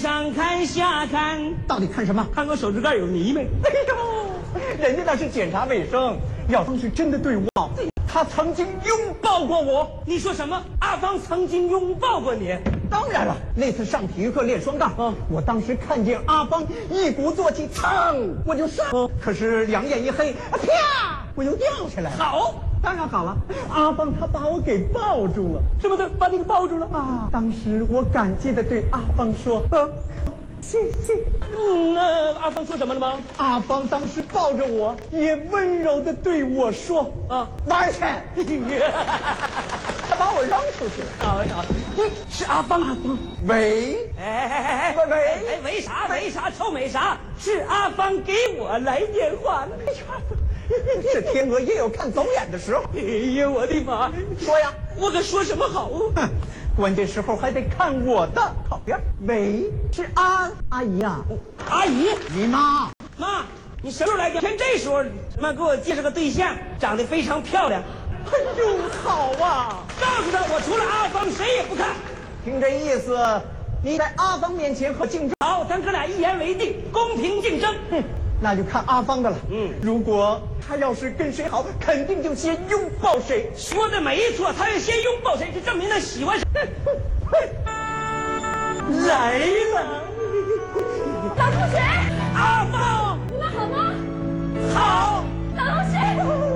上看下看， 到底看什么？ 看我手指盖有泥没？ 哎呦，人家那是检查卫生。要方是真的对我好，他曾经拥抱过我。 你说什么？阿芳曾经拥抱过你？ 当然了，那次上体育课练双杠，我当时看见阿芳一鼓作气，噌，我就上，可是两眼一黑，啪，我又掉下来了。 好， 当然好了，阿芳她把我给抱住了， 是不是把你给抱住了啊？当时我感激地对阿芳说：“谢谢。” 那阿芳说什么了吗？ 阿芳当时抱着我，也温柔地对我说：“玩去！”他把我扔出去了。 好，是阿芳。 喂， 为啥？臭美啥？是阿芳给我来电话了。 这天鹅也有看走眼的时候。 哎呀，我的妈！ 说呀， 我可说什么好？ 关键时候还得看我的靠边。喂，是阿姨啊？ 阿姨， 你妈？ 妈，你什么时候来电？偏这时候，妈给我介绍个对象，长得非常漂亮。 哎呦，好啊！ 告诉他，我除了阿芳谁也不看。 听这意思，你在阿芳面前和竞争。 好，咱哥俩一言为定，公平竞争。 那就看阿芳的了。如果他要是跟谁好，肯定就先拥抱谁。 说的没错，他要先拥抱谁，就证明他喜欢谁。来了， 老同学， 阿芳， 你们好吗？ 好。 老同学，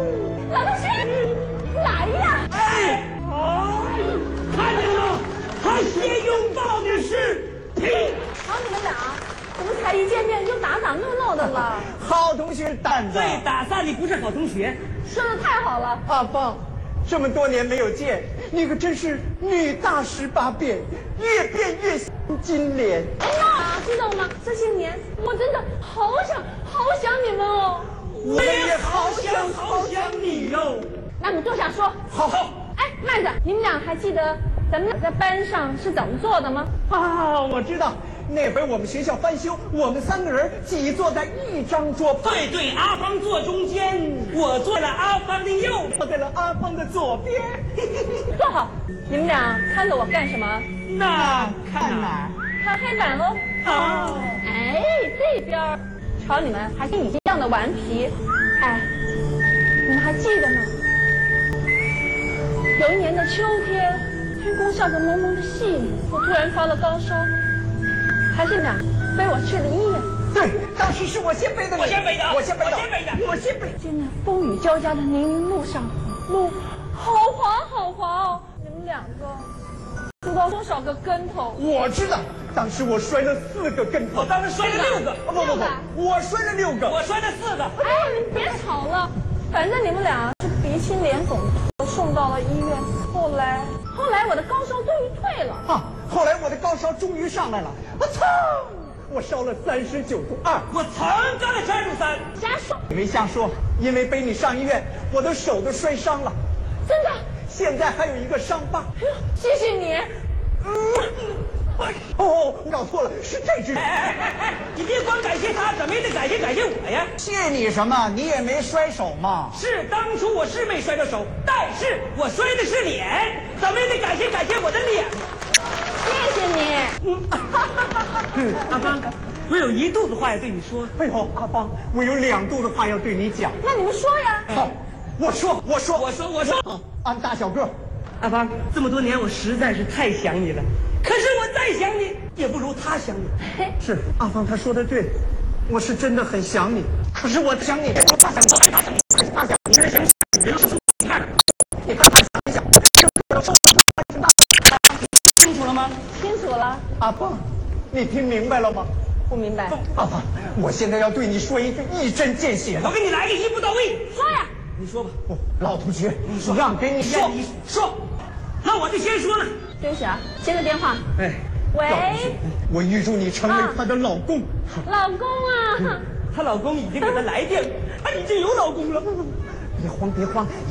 来呀！ 哎，看见了吗？他先拥抱的是你。 好，你们俩怎么才一见面就打打闹闹的了？ 好同学蛋子， 最打散的不是好同学。 说的太好了， 阿芳，这么多年没有见，你可真是女大十八变，越变越像金莲。 那知道吗？这些年我真的好想你们哦。 我也好想你哟。 那你坐下说。 好。 哎，慢着，你们俩还记得咱们俩在班上是怎么做的吗？ 我知道，那回我们学校翻修，我们3个人挤坐在一张桌旁。 对，阿芳坐中间，我坐了阿芳的右， 坐在了阿芳的左边。 坐好，你们俩看着我干什么？ 那看哪儿？ 看黑板喽。 哦。 哎，这边瞧你们还跟以前一样的顽皮。哎，你们还记得吗？有一年的秋天，天空下着蒙蒙的细雨，我突然发了高烧，还是你俩背我去了医院。 对，当时是我先背的。 我先背的。 现在风雨交加的泥泞路上，路好滑哦。你们两个知道多少个跟头？ 我知道，当时我摔了4个跟头。 我当时摔了6个。 不，我摔了6个。 我摔了4个。 哎，你别吵了，反正你们俩是鼻青脸肿，送到了医院。后来我的高烧终于退了。 后来我的高烧终于上来了。我烧了39度2。 我曾高了12度3。 瞎说！ 你没瞎说，因为背你上医院，我的手都摔伤了。 真的？ 现在还有一个伤疤。 谢谢你。 搞错了，是这只。 你别光感谢他，怎么也得感谢我呀。 谢你什么？你也没摔手嘛。 是，当初我是没摔着手，但是我摔的是脸，怎么也得感谢我的脸。 谢谢你。 阿芳，我有1肚子话要对你说。 哎呦，阿芳，我有2肚子话要对你讲。 那你们说呀。 好，我说。按大小个。 阿芳，这么多年我实在是太想你了，可是我再想你也不如他想你。 是，阿芳他说的对，我是真的很想你，可是我想你， 清楚了吗？ 清楚了。 阿芳，你听明白了吗？ 不明白。 阿芳，我现在要对你说一句一针见血的。 我给你来个一步到位。 说呀。 你说吧。 老同学， 你说， 让给你说。 你说，那我就先说了。 对不起啊，接个电话。 哎， 喂。 我预祝你成为她的老公。 老公啊。 她老公已经给她来电了，她已经有老公了。 别慌。